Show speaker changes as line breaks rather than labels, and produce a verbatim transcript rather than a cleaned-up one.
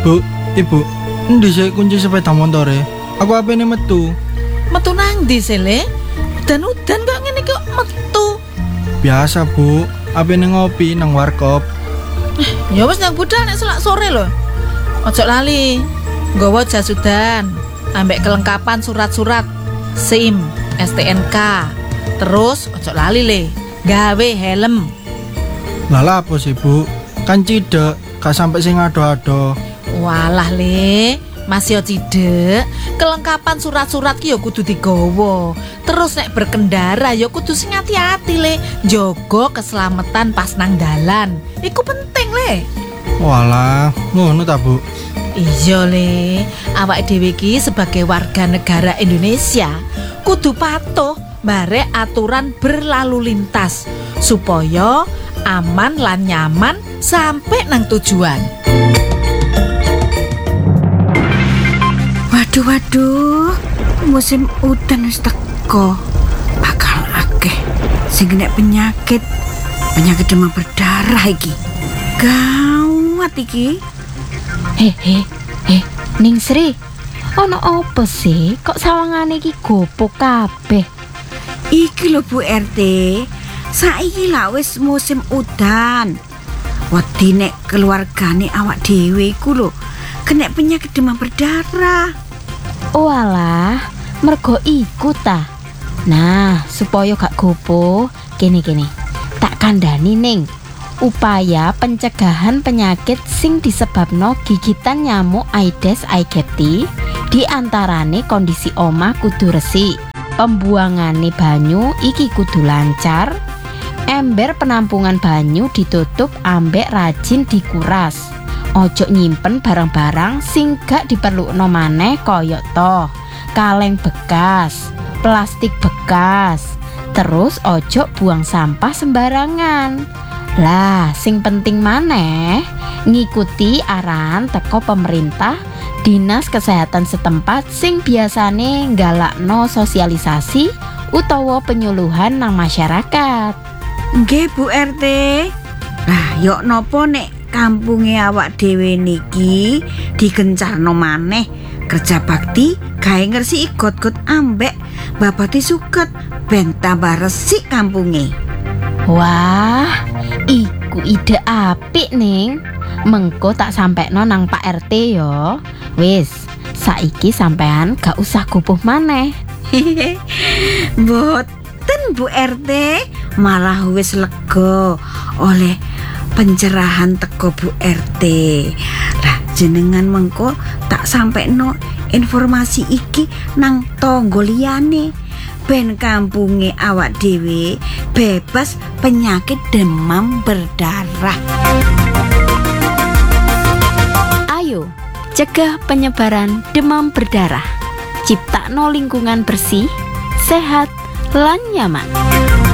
Bu, Ibu, endi sih kunci sepeda motore? Aku apene metu.
Metu nang ndi sele? Udan-udan kok ngene kok metu.
Biasa, Bu. Apene ngopi nang warkop.
Ya wis nang budal nek selak sore lho. Ojo lali. Nggawa jas udan, ambek kelengkapan surat-surat SIM, S T N K. Terus ojo lali le, gawe helm.
Lah apa sih, Bu? Kan cidek, gak sampai sing ado-ado.
Walah le, masih cidek. Kelengkapan surat-surat ki ya kudu digawa. Terus nek berkendara ya kudu sing hati-hati le, njogo keselamatan pas nang dalan. Iku penting le.
Walah, ngono ta, Bu?
Iya le, awak dhewe iki sebagai warga negara Indonesia kudu patuh barek aturan berlalu lintas supaya aman lan nyaman sampai nang tujuan.
Waduh waduh, musim udan wis teko. Bakal akeh sing kena penyakit, penyakit demam berdarah iki. Gawat iki.
He he he, Ning Sri, ono apa sih? Kok sawangane iki gopo kabeh?
Iki lho Bu R T, saiki lah wis musim udan. Wedi nek keluargane awak dhewe iku lho kena penyakit demam berdarah.
Oh alah, mergo iku ta. Nah, supaya gak gopo, kene-kene. Tak kandhani Ning. Upaya pencegahan penyakit sing disebabno gigitan nyamuk Aedes aegypti diantarane kondisi omah kudu resik, pembuangane banyu iki kudu lancar, ember penampungan banyu ditutup ambek rajin dikuras, ojo nyimpen barang-barang sing gak diperlukno maneh kaya to kaleng bekas, plastik bekas, terus ojo buang sampah sembarangan. Lah, sing penting maneh ngikuti arahan teko pemerintah, dinas kesehatan setempat sing biasane nggalakno sosialisasi utawa penyuluhan nang masyarakat.
Nggih Bu R T. Lah, yok nopo nek kampunge awak dhewe niki digencarno maneh kerja bakti gawe ngresiki got-got ambek babati suket ben tambah resik kampunge.
Wah, iku ide apik Ning. Mengko tak sampekno nang Pak R T yo. Wis, saiki sampean gak usah gubuh maneh.
Mboten Bu R T, malah wis lega oleh pencerahan teko Bu R T. Lah jenengan mengko tak sampekno informasi iki nang tangga liyane. Ben kampunge awak dhewe bebas penyakit demam berdarah.
Ayo, cegah penyebaran demam berdarah. Ciptakno lingkungan bersih, sehat, lan nyaman.